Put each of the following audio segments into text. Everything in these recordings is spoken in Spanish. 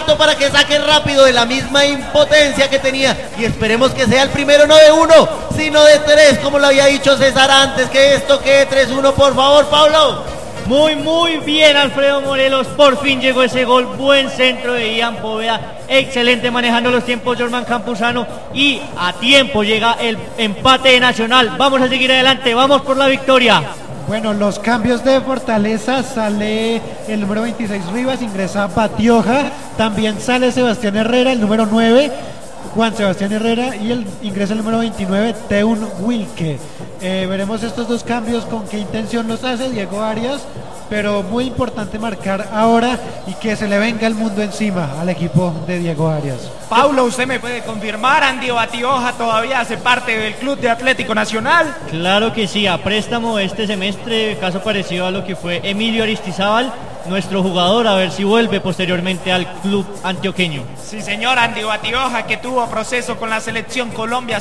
contacto para que saque rápido de la misma impotencia que tenía, y esperemos que sea el primero, no de 1, sino de 3, como lo había dicho César antes, que esto quede 3-1, por favor, Pablo. Muy bien, Alfredo Morelos, por fin llegó ese gol, buen centro de Ian Poveda, excelente manejando los tiempos Jorman Campuzano, y a tiempo llega el empate de Nacional. Vamos a seguir adelante, vamos por la victoria. Bueno, los cambios de Fortaleza: sale el número 26 Rivas, ingresa Batioja, también sale Sebastián Herrera, el número 9, Juan Sebastián Herrera, y ingresa el número 29, Teun Wilke. Veremos estos dos cambios con qué intención los hace Diego Arias, pero muy importante marcar ahora y que se le venga el mundo encima al equipo de Diego Arias. Paulo, ¿usted me puede confirmar, Andy Batioja todavía hace parte del Club de Atlético Nacional? Claro que sí, a préstamo este semestre, caso parecido a lo que fue Emilio Aristizábal, nuestro jugador, a ver si vuelve posteriormente al club antioqueño. Sí, señor, Andy Batioja, que tuvo proceso con la selección Colombia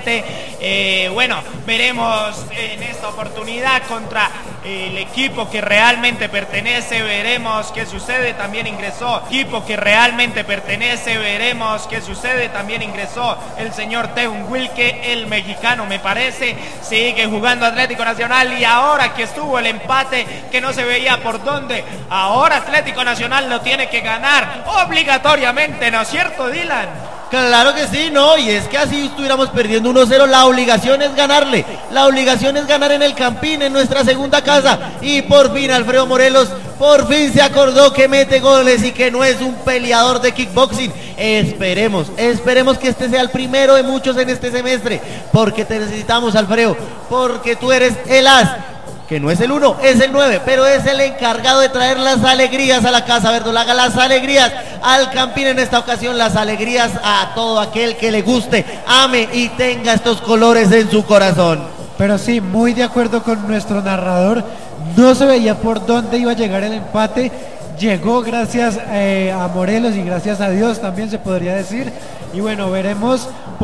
sub-20. Bueno, veremos en esta oportunidad contra el equipo que realmente pertenece, veremos qué sucede. También ingresó equipo que realmente pertenece, veremos qué sucede. También ingresó el señor Teun Wilke, el mexicano, me parece. Sigue jugando Atlético Nacional, y ahora que estuvo el empate que no se veía por dónde, ahora Atlético Nacional lo tiene que ganar obligatoriamente, ¿no es cierto, Dylan? Claro que sí, no, y es que así estuviéramos perdiendo 1-0, la obligación es ganarle, la obligación es ganar en el Campín, en nuestra segunda casa, y por fin Alfredo Morelos, por fin se acordó que mete goles y que no es un peleador de kickboxing. Esperemos que este sea el primero de muchos en este semestre, porque te necesitamos, Alfredo, porque tú eres el as, que no es el 1, es el 9, pero es el encargado de traer las alegrías a la casa verdolaga, las alegrías al Campín en esta ocasión, las alegrías a todo aquel que le guste, ame y tenga estos colores en su corazón. Pero sí, muy de acuerdo con nuestro narrador, no se veía por dónde iba a llegar el empate, llegó gracias a Morelos y gracias a Dios también se podría decir. Y bueno, veremos,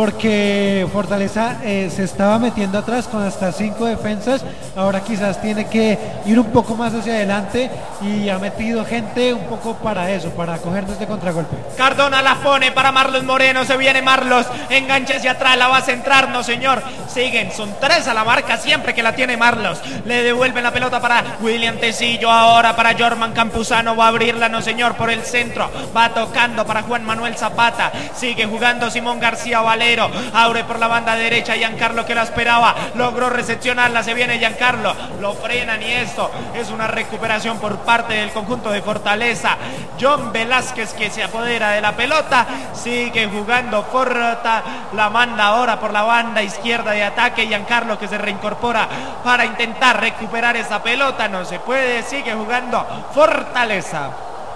porque Fortaleza se estaba metiendo atrás con hasta 5 defensas, ahora quizás tiene que ir un poco más hacia adelante, y ha metido gente un poco para eso, para cogernos de contragolpe. Cardona la pone para Marlos Moreno, se viene Marlos, enganche hacia atrás, la va a centrar, no señor, siguen, son 3 a la marca siempre que la tiene Marlos, le devuelven la pelota para William Tecillo, ahora para Jorman Campuzano, va a abrirla, no señor, por el centro, va tocando para Juan Manuel Zapata, sigue jugando Simón García Valero, abre por la banda derecha Giancarlo, que la esperaba, logró recepcionarla, se viene Giancarlo, lo frenan, y esto es una recuperación por parte del conjunto de Fortaleza. John Velázquez, que se apodera de la pelota, sigue jugando Forta, la manda ahora por la banda izquierda de ataque, Giancarlo, que se reincorpora para intentar recuperar esa pelota, no se puede, sigue jugando Fortaleza.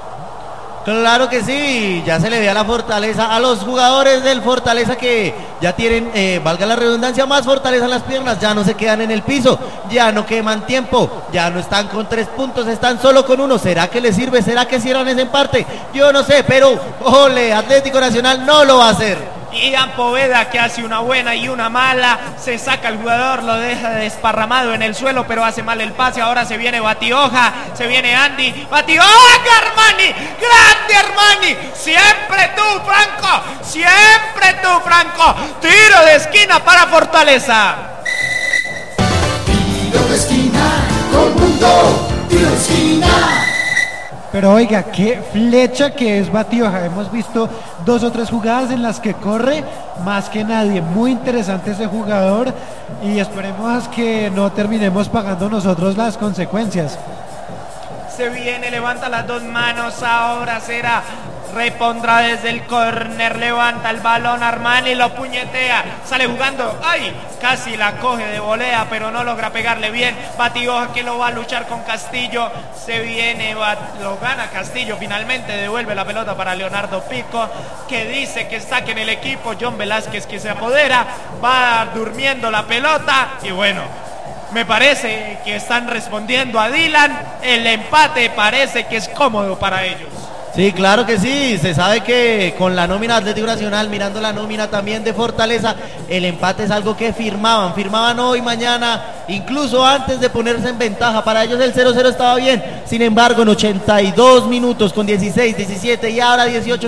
Claro que sí, ya se le ve a la Fortaleza, a los jugadores del Fortaleza, que ya tienen, valga la redundancia, más fortaleza en las piernas, ya no se quedan en el piso, ya no queman tiempo, ya no están con 3 puntos, están solo con 1, ¿será que les sirve? ¿Será que cierran ese empate? Yo no sé, pero ole, Atlético Nacional no lo va a hacer. Ian Poveda, que hace una buena y una mala, se saca el jugador, lo deja desparramado en el suelo, pero hace mal el pase. Ahora se viene Batioja, se viene Andy, Batioja, Armani, grande Armani, siempre tú Franco, tiro de esquina para Fortaleza. Tiro de esquina, todo el mundo, tiro de esquina. Pero oiga, qué flecha que es Batioja. Hemos visto 2 o 3 jugadas en las que corre más que nadie. Muy interesante ese jugador, y esperemos que no terminemos pagando nosotros las consecuencias. Se viene, levanta las 2 manos, ahora será, repondrá desde el córner, levanta el balón Armani, lo puñetea, sale jugando, ¡ay! Casi la coge de volea, pero no logra pegarle bien. Batioja, que lo va a luchar con Castillo, se viene, lo gana Castillo, finalmente devuelve la pelota para Leonardo Pico, que dice que saquen el equipo. John Velázquez, que se apodera, va durmiendo la pelota, y bueno, me parece que están respondiendo a Dylan, el empate parece que es cómodo para ellos. Sí, claro que sí, se sabe que con la nómina de Atlético Nacional, mirando la nómina también de Fortaleza, el empate es algo que firmaban hoy, mañana, incluso antes de ponerse en ventaja. Para ellos el 0-0 estaba bien, sin embargo en 82 minutos, con 16, 17 y ahora 18